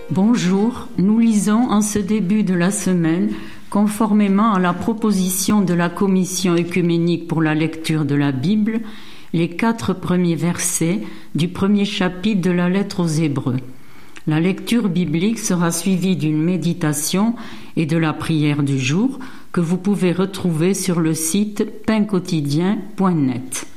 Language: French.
Bonjour, nous lisons en ce début de la semaine, conformément à la proposition de la Commission œcuménique pour la lecture de la Bible, les 4 premiers versets du premier chapitre de la lettre aux Hébreux. La lecture biblique sera suivie d'une méditation et de la prière du jour que vous pouvez retrouver sur le site painquotidien.net.